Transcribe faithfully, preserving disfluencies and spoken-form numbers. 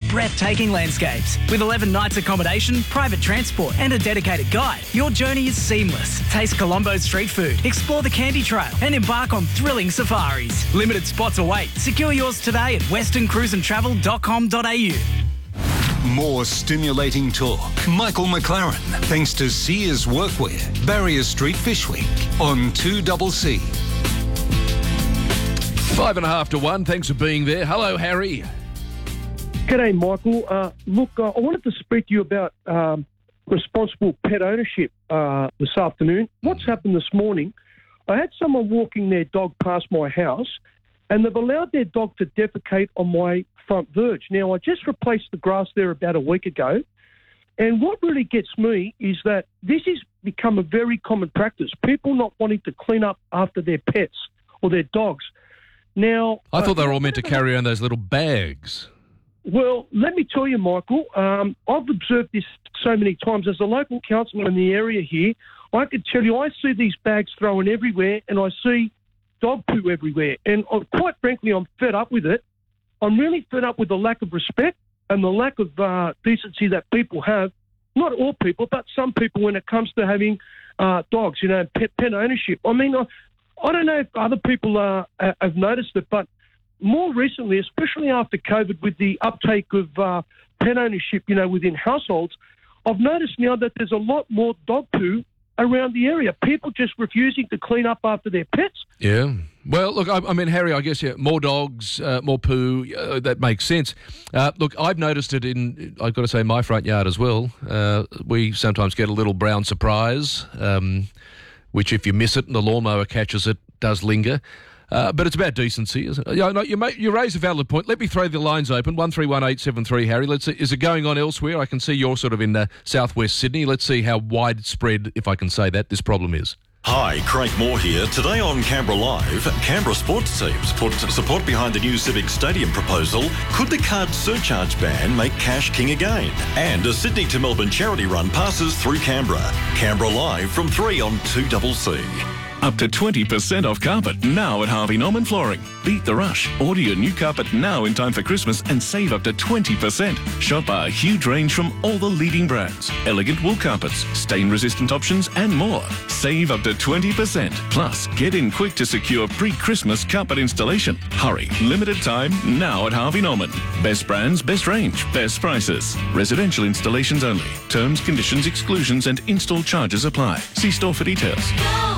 breathtaking landscapes. With eleven nights accommodation, private transport and a dedicated guide, your journey is seamless. Taste Colombo's street food, explore the Candy Trail and embark on thrilling safaris. Limited spots await. Secure yours today at western cruise and travel dot com dot a u. More stimulating talk. Michael McLaren, thanks to Sears Workwear, Barrier Street Fish Week on two C C. Five and a half to one. Thanks for being there. Hello, Harry. G'day, Michael. Uh, look, uh, I wanted to speak to you about um, responsible pet ownership uh, this afternoon. What's happened this morning, I had someone walking their dog past my house and they've allowed their dog to defecate on my front verge. Now, I just replaced the grass there about a week ago, and what really gets me is that this has become a very common practice, people not wanting to clean up after their pets or their dogs. Now, I thought uh, they were all meant to carry around those little bags. Well, let me tell you, Michael, um, I've observed this so many times. As a local councillor in the area here, I could tell you I see these bags thrown everywhere and I see dog poo everywhere. And uh, quite frankly, I'm fed up with it. I'm really fed up with the lack of respect and the lack of uh, decency that people have. Not all people, but some people when it comes to having uh, dogs, you know, pet, pet ownership. I mean, I, I don't know if other people uh, have noticed it, but more recently, especially after COVID, with the uptake of uh, pet ownership, you know, within households, I've noticed now that there's a lot more dog poo around the area. People just refusing to clean up after their pets. Yeah. Well, look, I, I mean, Harry, I guess, yeah, more dogs, uh, more poo, uh, that makes sense. Uh, look, I've noticed it in, I've got to say, my front yard as well. Uh, we sometimes get a little brown surprise, um, which if you miss it and the lawnmower catches it, does linger. Uh, but it's about decency, isn't it? Yeah, no, you, make, you raise a valid point. Let me throw the lines open. one three one eight seven three, Harry. Let's see, is it going on elsewhere? I can see you're sort of in uh, southwest Sydney. Let's see how widespread, if I can say that, this problem is. Hi, Craig Moore here. Today on Canberra Live, Canberra sports teams put support behind the new Civic Stadium proposal. Could the card surcharge ban make cash king again? And a Sydney to Melbourne charity run passes through Canberra. Canberra Live from three on two C C. Up to twenty percent off carpet now at Harvey Norman Flooring. Beat the rush. Order your new carpet now in time for Christmas and save up to twenty percent. Shop our huge range from all the leading brands. Elegant wool carpets, stain-resistant options and more. Save up to twenty percent. Plus, get in quick to secure pre-Christmas carpet installation. Hurry. Limited time now at Harvey Norman. Best brands, best range, best prices. Residential installations only. Terms, conditions, exclusions and install charges apply. See store for details.